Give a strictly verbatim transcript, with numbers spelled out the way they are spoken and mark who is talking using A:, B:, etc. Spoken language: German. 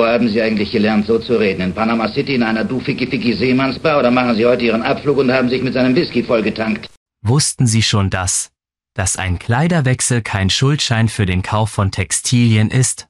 A: haben Sie eigentlich gelernt, so zu reden? In Panama City in einer Du-Ficky-Ficky-Seemannsbar oder machen Sie heute Ihren Abflug und haben sich mit seinem Whisky vollgetankt?
B: Wussten Sie schon das, dass ein Kleiderwechsel kein Schuldschein für den Kauf von Textilien ist?